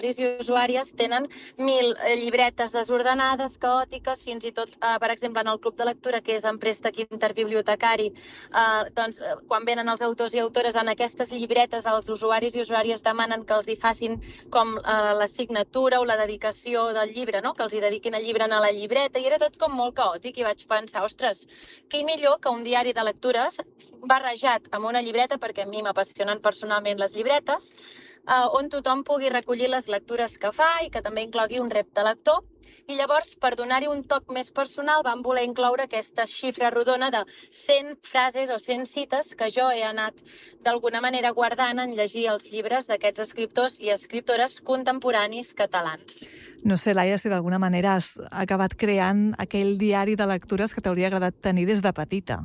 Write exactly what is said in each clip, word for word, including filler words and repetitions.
i usuàries tenen mil llibretes desordenades, caòtiques, fins i tot, eh, per exemple, en el club de lectura, que és en préstec interbibliotecari, eh, doncs, quan venen els autors i autores en aquestes llibretes, els usuaris i usuàries demanen que els hi facin com eh, la signatura o la dedicació del llibre, no? Que els hi dediquin el llibre a la llibreta, i era tot com molt caòtic, i vaig pensar, ostres, què millor que un diari de lectures barrejat amb una llibreta, perquè a mi m'apassionen personalment les llibretes, Uh, on tothom pugui recollir les lectures que fa i que també inclogui un repte lector. I llavors, per donar-hi un toc més personal, vam voler incloure aquesta xifra rodona de cent frases o cent cites que jo he anat d'alguna manera guardant en llegir els llibres d'aquests escriptors i escriptores contemporanis catalans. No sé, Laia, si d'alguna manera has acabat creant aquell diari de lectures que t'hauria agradat tenir des de petita.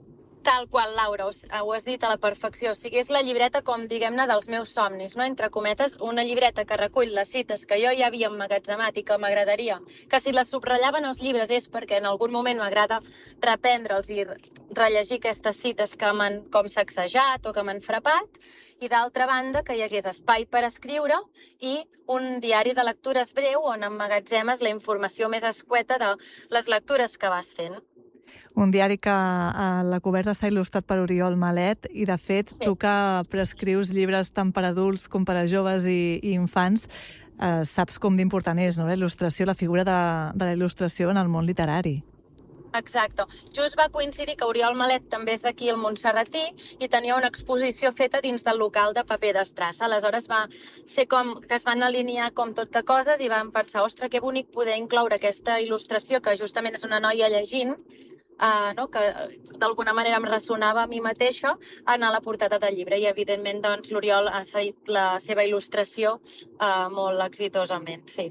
Tal qual, Laura, ho has dit a la perfecció. O sigui, és la llibreta, com diguem-ne, dels meus somnis, no? Entre cometes, una llibreta que recull les cites que jo ja havia emmagatzemat i que m'agradaria, que si les subratllaven els llibres és perquè en algun moment m'agrada reprendre'ls i rellegir aquestes cites que m'han com sacsejat o que m'han frapat, i d'altra banda que hi hagués espai per escriure i un diari de lectures breu on emmagatzemes la informació més escueta de les lectures que vas fent. Un diari que a la coberta està il·lustrat per Oriol Malet i, de fet, sí. Tu que prescrius llibres tant per adults com per a joves i, i infants, eh, saps com d'important és, no?, la il·lustració, la figura de, de la il·lustració en el món literari. Exacte. Just va coincidir que Oriol Malet també és aquí al Montserratí i tenia una exposició feta dins del local de paper d'estrassa. Aleshores va ser com que es van alinear com tot de coses i vam pensar, ostres, que bonic poder incloure aquesta il·lustració, que justament és una noia llegint, Uh, no? que d'alguna manera em ressonava a mi mateixa, anar a la portada del llibre. I, evidentment, doncs, l'Oriol ha seguit la seva il·lustració uh, molt exitosament, sí.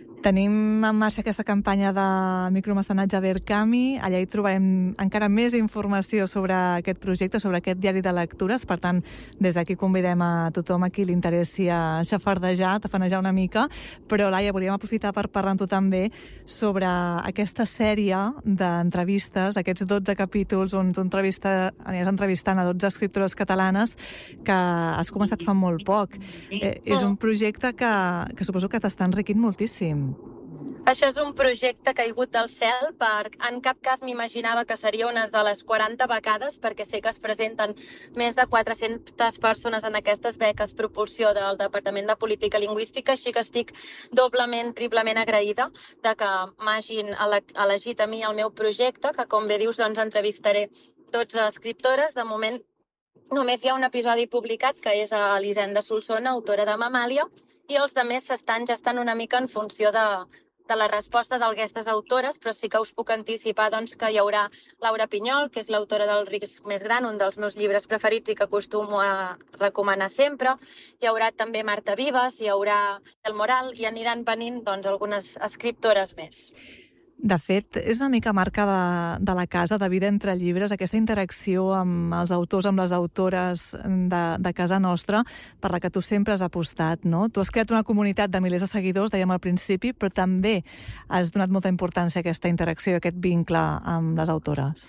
Tenim en marxa aquesta campanya de micromecenatge Verkami. Allà hi trobarem encara més informació sobre aquest projecte, sobre aquest diari de lectures. Per tant, des d'aquí convidem a tothom a qui li interessi a xafardejar, tafanejar una mica. Però, Laia, volíem aprofitar per parlar amb tu també sobre aquesta sèrie d'entrevistes, aquests dotze capítols on tu entrevista, anies entrevistant a dotze escriptores catalanes que has començat fa molt poc. Eh, és un projecte que, que suposo que t'està enriquint moltíssim. Això és un projecte caigut del cel, per en cap cas m'imaginava que seria una de les quaranta becades, perquè sé que es presenten més de quatre-centes persones en aquestes beques propulsió del Departament de Política Lingüística, així que estic doblement, triplement agraïda de que m'hagin elegit a mi el meu projecte, que com bé dius, doncs entrevistaré dotze escriptores. De moment només hi ha un episodi publicat, que és a Elisenda Solsona, autora de Mamàlia, i els altres s'estan gestant una mica en funció de de la resposta d'aquestes autores, però sí que us puc anticipar doncs, que hi haurà Laura Pinyol, que és l'autora del Risc més gran, un dels meus llibres preferits i que acostumo a recomanar sempre. Hi haurà també Marta Vives, hi haurà El Moral, i aniran venint doncs, algunes escriptores més. De fet, és una mica marca de, de la casa, de Vida entre llibres, aquesta interacció amb els autors, amb les autores de, de casa nostra, per la que tu sempre has apostat, no? Tu has creat una comunitat de milers de seguidors, dèiem al principi, però també has donat molta importància a aquesta interacció, a aquest vincle amb les autores.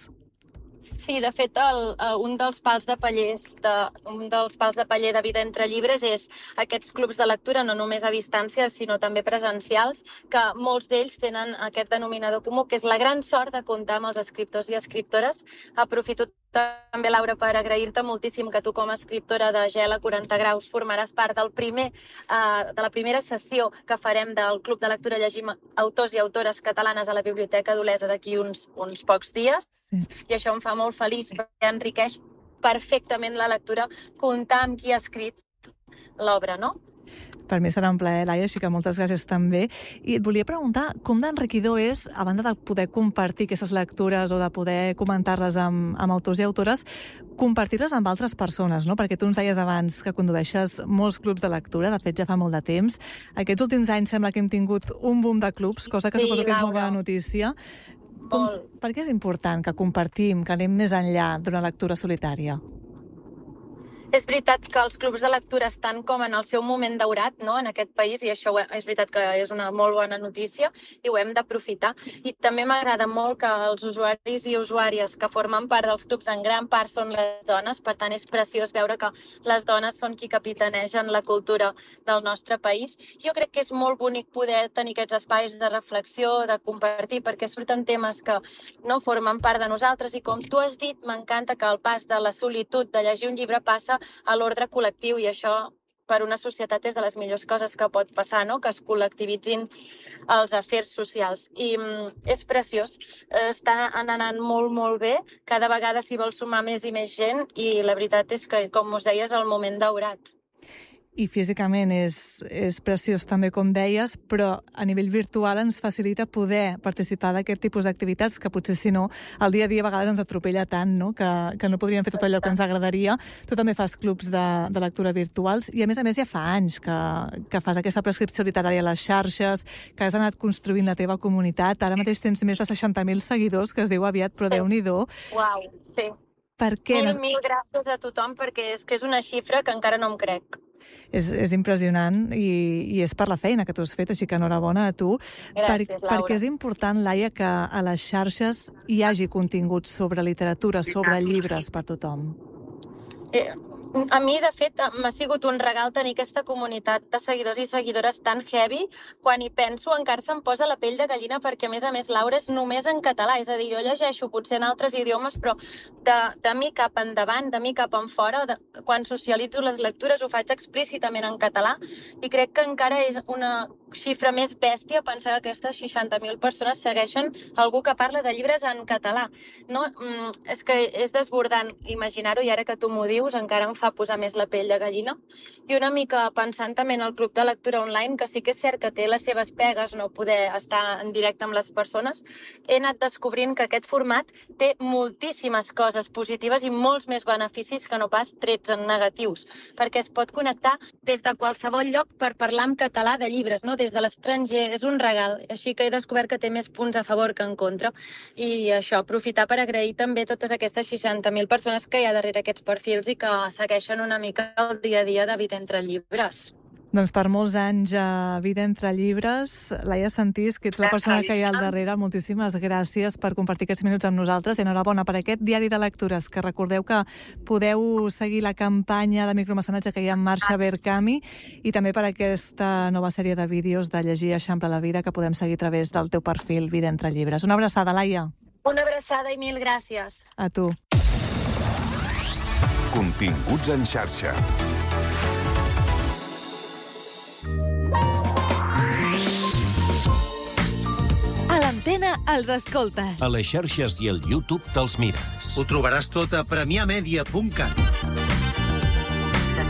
Sí, de fet, el, un dels pals de pallers de, un dels pals de paller de Vida entre llibres és aquests clubs de lectura, no només a distància, sinó també presencials, que molts d'ells tenen aquest denominador comú, que és la gran sort de comptar amb els escriptors i escriptores. Aprofito també, Laura, per agrair-te moltíssim que tu, com a escriptora de Gel a quaranta graus, formaràs part del primer, eh, de la primera sessió que farem del Club de Lectura Llegim Autors i Autores Catalanes a la Biblioteca d'Olesa d'aquí uns, uns pocs dies. Sí. I això em fa molt feliç, perquè enriqueix perfectament la lectura comptar amb qui ha escrit l'obra, no? Per mi serà un plaer, Laia, així que moltes gràcies també. I et volia preguntar com d'enriquidor és, a banda de poder compartir aquestes lectures o de poder comentar-les amb, amb autors i autores, compartir-les amb altres persones, no? Perquè tu ens deies abans que condueixes molts clubs de lectura, de fet ja fa molt de temps. Aquests últims anys sembla que hem tingut un boom de clubs, cosa que sí, suposo que és molt bona notícia. Com, per què és important que compartim, que anem més enllà d'una lectura solitària? És veritat que els clubs de lectura estan com en el seu moment daurat, no?, en aquest país, i això és veritat que és una molt bona notícia i ho hem d'aprofitar. I també m'agrada molt que els usuaris i usuàries que formen part dels clubs en gran part són les dones, per tant és preciós veure que les dones són qui capitanegen la cultura del nostre país. Jo crec que és molt bonic poder tenir aquests espais de reflexió, de compartir, perquè surten temes que no formen part de nosaltres i, com tu has dit, m'encanta que el pas de la solitud de llegir un llibre passa a l'ordre col·lectiu, i això per una societat és de les millors coses que pot passar, no?, que es col·lectivitzin els afers socials. I mm, és preciós, està anant molt, molt bé, cada vegada s'hi vol sumar més i més gent i la veritat és que, com us deia, és el moment daurat. I físicament és, és preciós també, com deies, però a nivell virtual ens facilita poder participar d'aquest tipus d'activitats que potser, si no, el dia a dia a vegades ens atropella tant, no?, que, que no podríem fer tot allò que ens agradaria. Tu també fas clubs de, de lectura virtuals i, a més a més, ja fa anys que, que fas aquesta prescripció literària a les xarxes, que has anat construint la teva comunitat. Ara mateix tens més de seixanta mil seguidors, que es diu aviat, però sí. Déu-n'hi-do. Uau, sí. Per què? Mil, mil gràcies a tothom, perquè és que és una xifra que encara no em crec. És, és impressionant i, i és per la feina que tu has fet, així que enhorabona a tu. Gràcies, per, Laura. Perquè és important, Laia, que a les xarxes hi hagi contingut sobre literatura, sobre llibres per tothom. Eh, a mi, de fet, m'ha sigut un regal tenir aquesta comunitat de seguidors i seguidores tan heavy. Quan hi penso, encara se'm posa la pell de gallina perquè, a més a més, Laura, és només en català. És a dir, jo llegeixo potser en altres idiomes, però de, de mi cap endavant, de mi cap en fora, de, quan socialitzo les lectures ho faig explícitament en català, i crec que encara és una xifra més bèstia pensar que aquestes seixanta mil persones segueixen algú que parla de llibres en català. No? Mm, és que és desbordant imaginar-ho, i ara que tu m'ho dius encara em fa posar més la pell de gallina. I una mica pensant també en el club de lectura online, que sí que és cert que té les seves pegues no poder estar en directe amb les persones, he anat descobrint que aquest format té moltíssimes coses positives i molts més beneficis que no pas trets en negatius, perquè es pot connectar des de qualsevol lloc per parlar en català de llibres, no? Des de l'estranger, és un regal. Així que he descobert que té més punts a favor que en contra. I això, aprofitar per agrair també totes aquestes seixanta mil persones que hi ha darrere aquests perfils i que segueixen una mica el dia a dia de Vida entre llibres. Doncs per molts anys a Vida entre llibres, Laia Sentís, que ets la persona que hi ha al darrere, moltíssimes gràcies per compartir aquests minuts amb nosaltres. Enhorabona per aquest diari de lectures, que recordeu que podeu seguir la campanya de micromecenatge que hi ha en marxa a Verkami, i també per aquesta nova sèrie de vídeos de Llegir eixampla la vida que podem seguir a través del teu perfil Vida entre llibres. Una abraçada, Laia. Una abraçada i mil gràcies. A tu. Continguts en xarxa. A l'antena els escoltes. A les xarxes i al YouTube te'ls mires. Ho trobaràs tot a premià media punt cat.